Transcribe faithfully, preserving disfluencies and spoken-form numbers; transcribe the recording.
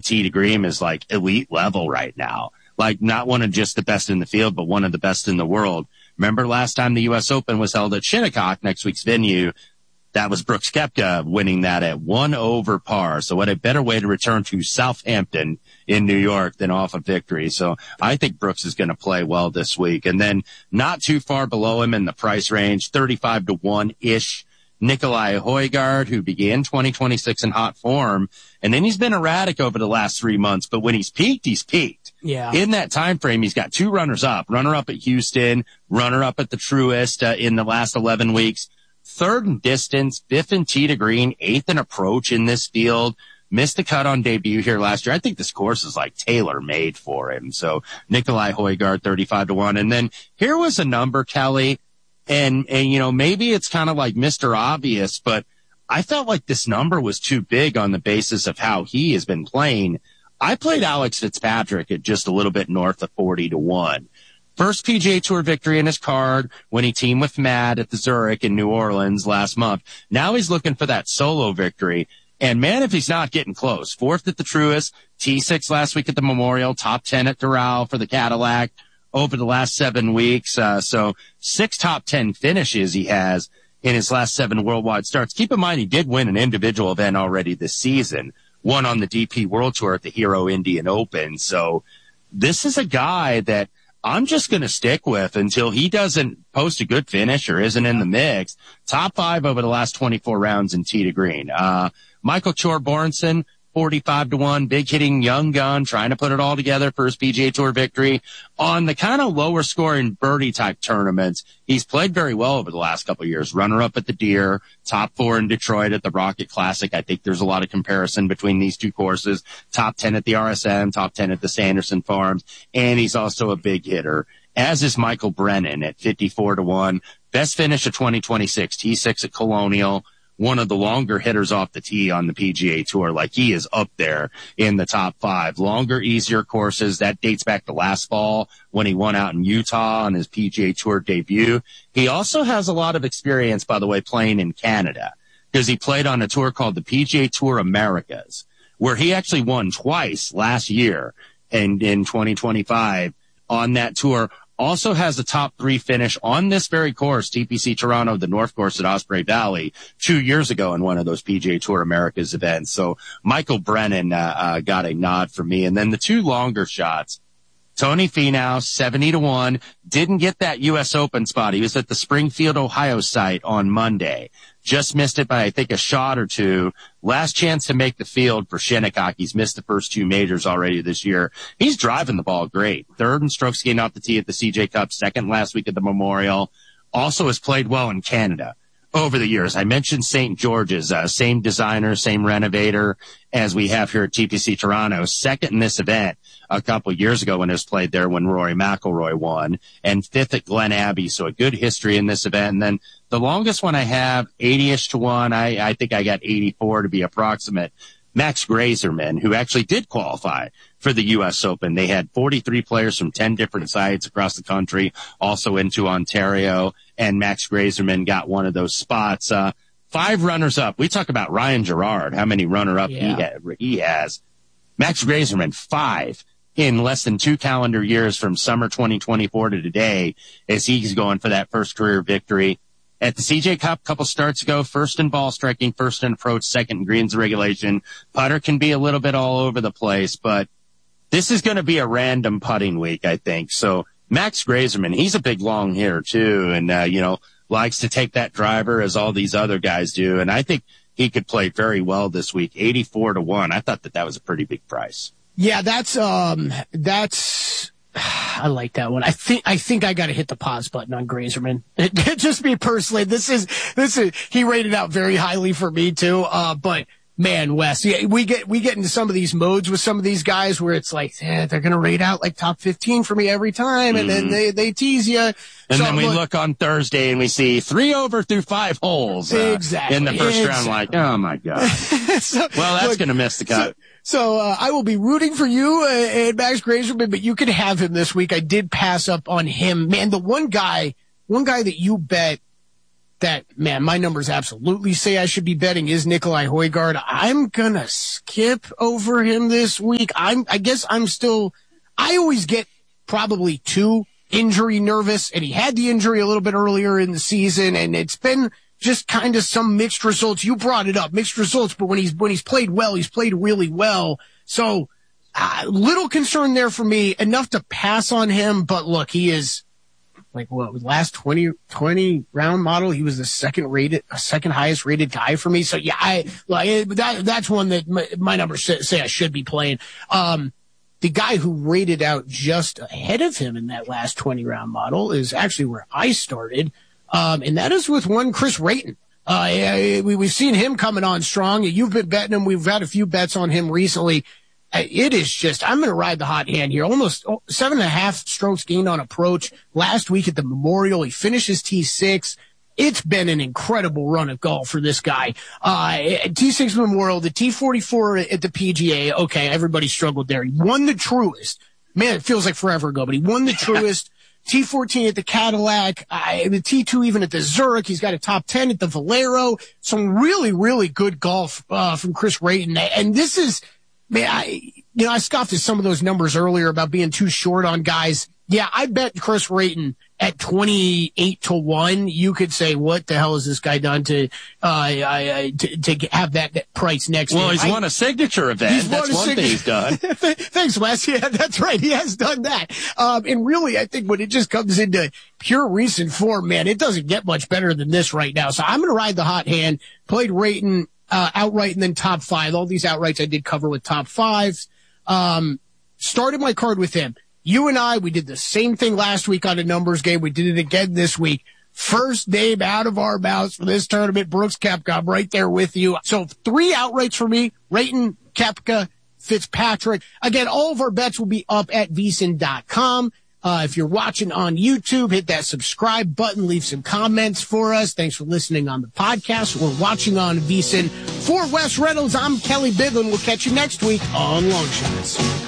tee to green is like elite level right now. Like not one of just the best in the field, but one of the best in the world. Remember last time the U S Open was held at Shinnecock, next week's venue, that was Brooks Koepka winning that at one over par. So what a better way to return to Southampton in New York than off a victory. So I think Brooks is going to play well this week. And then not too far below him in the price range, thirty-five to one-ish, Nikolai Højgaard, who began twenty twenty-six in hot form. And then he's been erratic over the last three months. But when he's peaked, he's peaked. Yeah. In that time frame, he's got two runners up, runner up at Houston, runner up at the Truist uh, in the last eleven weeks. Third in distance, fifth in tee to green, eighth in approach in this field. Missed the cut on debut here last year. I think this course is like tailor-made for him. So Nikolai Højgaard, thirty-five to one. And then here was a number, Kelly, and, and you know, maybe it's kind of like Mister Obvious, but I felt like this number was too big on the basis of how he has been playing. I played Alex Fitzpatrick at just a little bit north of forty to one. First P G A Tour victory in his card when he teamed with Matt at the Zurich in New Orleans last month. Now he's looking for that solo victory. And man, if he's not getting close, fourth at the Truist, T six last week at the Memorial, top ten at Doral for the Cadillac over the last seven weeks. Uh, so six top ten finishes he has in his last seven worldwide starts. Keep in mind, he did win an individual event already this season, one on the D P World Tour at the Hero Indian Open. So this is a guy that I'm just going to stick with until he doesn't post a good finish or isn't in the mix. Top five over the last twenty-four rounds in tee to green. Uh, Michael Chorbjornsson, forty-five to one, big hitting young gun, trying to put it all together for his P G A Tour victory. On the kind of lower scoring birdie type tournaments, he's played very well over the last couple of years. Runner up at the Deer, top four in Detroit at the Rocket Classic. I think there's a lot of comparison between these two courses. Top ten at the R S M, top ten at the Sanderson Farms, and he's also a big hitter, as is Michael Brennan at fifty-four to one. Best finish of twenty twenty-six, T six at Colonial. One of the longer hitters off the tee on the P G A Tour. Like, he is up there in the top five. Longer, easier courses. That dates back to last fall when he won out in Utah on his P G A Tour debut. He also has a lot of experience, by the way, playing in Canada, because he played on a tour called the P G A Tour Americas, where he actually won twice last year and in twenty twenty-five on that tour. Also has a top three finish on this very course, T P C Toronto, the North Course at Osprey Valley, two years ago in one of those P G A Tour Americas events. So Michael Brennan uh, uh, got a nod from me. And then the two longer shots, Tony Finau, seventy to one, didn't get that U S Open spot. He was at the Springfield, Ohio site on Monday. Just missed it by, I think, a shot or two. Last chance to make the field for Shinnecock. He's missed the first two majors already this year. He's driving the ball great. Third in strokes gained off the tee at the C J Cup, second last week at the Memorial. Also has played well in Canada over the years. I mentioned Saint George's, uh, same designer, same renovator as we have here at T P C Toronto. Second in this event a couple of years ago when it was played there when Rory McIlroy won, and fifth at Glen Abbey. So a good history in this event. And then the longest one I have, eighty-ish to one. I, I think I got eighty-four to be approximate. Max Grazerman, who actually did qualify for the U S Open. They had forty-three players from ten different sites across the country, also into Ontario, and Max Grazerman got one of those spots. Uh, five runners up. We talk about Ryan Gerard, how many runner up yeah. he, ha- he has. Max Grazerman, five in less than two calendar years from summer twenty twenty-four to today, as he's going for that first career victory. At the C J Cup a couple starts ago, first in ball striking, first in approach, second in greens regulation. Putter can be a little bit all over the place, but this is going to be a random putting week, I think. So Max Grazerman, he's a big long hitter too, and, uh, you know, likes to take that driver as all these other guys do. And I think he could play very well this week, eighty-four to one. I thought that that was a pretty big price. Yeah, that's, um, that's, I like that one. I think, I think I got to hit the pause button on Grazerman. Just me personally. This is, this is, he rated out very highly for me too. Uh, but man, Wes, yeah, we get, we get into some of these modes with some of these guys where it's like, eh, they're going to rate out like top fifteen for me every time. And mm. then they, they tease you. And so, then we look, look on Thursday and we see three over through five holes. Uh, exactly. In the first exactly. round, like, oh my God. so, well, that's going to miss the cut. So, So, uh, I will be rooting for you uh, and Max Grazerman, but you can have him this week. I did pass up on him. Man, the one guy, one guy that you bet that, man, my numbers absolutely say I should be betting is Nikolai Højgaard. I'm going to skip over him this week. I'm, I guess I'm still, I always get probably too injury nervous, and he had the injury a little bit earlier in the season, and it's been just kind of some mixed results. You brought it up, mixed results, but when he's, when he's played well, he's played really well. So, uh, little concern there for me, enough to pass on him, but look, he is, like what last twenty, twenty round model, he was the second rated, second highest rated guy for me. So yeah, I like that. That's one that my, my numbers say, say I should be playing. Um, the guy who rated out just ahead of him in that last twenty round model is actually where I started. Um, and that is with one Chris Rayton. Uh, we, we've seen him coming on strong. You've been betting him. We've had a few bets on him recently. It is just, I'm going to ride the hot hand here. Almost seven and a half strokes gained on approach last week at the Memorial. He finishes T six. It's been an incredible run of golf for this guy. Uh, T six Memorial, the T forty-four at the P G A. Okay, everybody struggled there. He won the Truist. Man, it feels like forever ago, but he won the Truist. T fourteen at the Cadillac, uh, the T two even at the Zurich. He's got a top ten at the Valero. Some really, really good golf, uh, from Chris Rayton. And this is, man, I, you know, I scoffed at some of those numbers earlier about being too short on guys. Yeah, I bet Chris Rayton at twenty-eight to one. You could say, what the hell has this guy done to, uh, I, to, to have that, that price next well, year? Well, he's I, won a signature event. That's one thing he's done. Thanks, Wes. Yeah, that's right. He has done that. Um, and really, I think when it just comes into pure recent form, man, it doesn't get much better than this right now. So I'm going to ride the hot hand. Played Rayton, uh, outright and then top five. All these outrights I did cover with top fives. Um, started my card with him. You and I, we did the same thing last week on a numbers game. We did it again this week. First name out of our mouths for this tournament, Brooks Koepka. I'm right there with you. So three outrights for me, Rayton, Koepka, Fitzpatrick. Again, all of our bets will be up at V S I N dot com. Uh, if you're watching on YouTube, hit that subscribe button, leave some comments for us. Thanks for listening on the podcast. We're watching on V S I N. For Wes Reynolds, I'm Kelly Bidlin. We'll catch you next week on Long Shots.